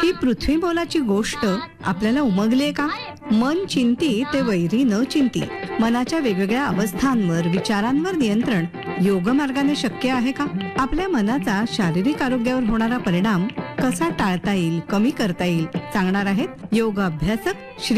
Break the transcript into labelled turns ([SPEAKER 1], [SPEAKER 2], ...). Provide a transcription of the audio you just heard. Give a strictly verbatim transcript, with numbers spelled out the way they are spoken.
[SPEAKER 1] ही पृथ्वी मोलाची गोष्ट आपल्याला उमगलीये का? मन चिंती ते वैरी न चिंती. मनाच्या वेगवेगळ्या अवस्थांवर, विचारांवर नियंत्रण योग मार्गाने शक्य आहे का? आपल्या मनाचा शारीरिक आरोग्यावर होणारा परिणाम कसा टाळता येईल, कमी करता येईल सांगणार आहेत योग अभ्यासक श्री